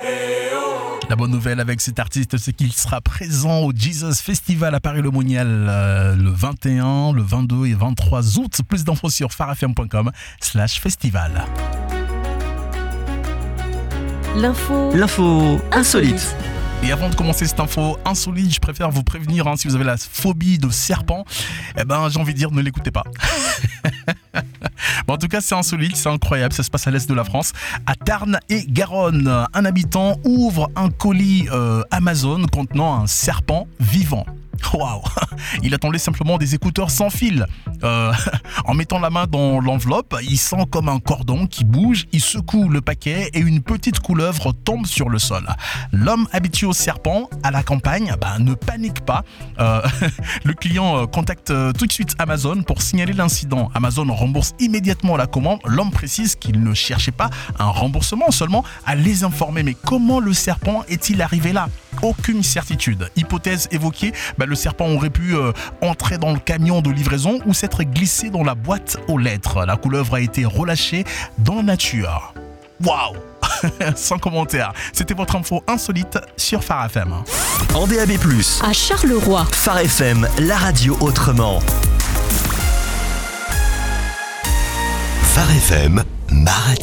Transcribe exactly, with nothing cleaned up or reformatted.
La bonne nouvelle avec cet artiste, c'est qu'il sera présent au Jesus Festival à Paris-le-Monial euh, le vingt et un, le vingt-deux et vingt-trois août. Plus d'infos sur farfm.com slash festival. L'info. L'info insolite. Et avant de commencer cette info insolite, je préfère vous prévenir, hein, si vous avez la phobie de serpent, eh ben, j'ai envie de dire, ne l'écoutez pas. Bon, en tout cas, c'est insolite, c'est incroyable, ça se passe à l'est de la France, à Tarn et Garonne. Un habitant ouvre un colis euh, Amazon contenant un serpent vivant. Waouh! Il attendait simplement des écouteurs sans fil. Euh, en mettant la main dans l'enveloppe, il sent comme un cordon qui bouge, il secoue le paquet et une petite couleuvre tombe sur le sol. L'homme habitué au serpent, à la campagne, bah, ne panique pas. Euh, le client contacte tout de suite Amazon pour signaler l'incident. Amazon rembourse immédiatement la commande. L'homme précise qu'il ne cherchait pas un remboursement, seulement à les informer. Mais comment le serpent est-il arrivé là? Aucune certitude. Hypothèse évoquée, bah, le serpent aurait pu euh, entrer dans le camion de livraison ou s'être glissé dans la boîte aux lettres. La couleuvre a été relâchée dans la nature. Waouh! Sans commentaire. C'était votre info insolite sur Phare F M. En D A B plus, À Charleroi. Phare F M, la radio autrement. Phare F M, ma radio.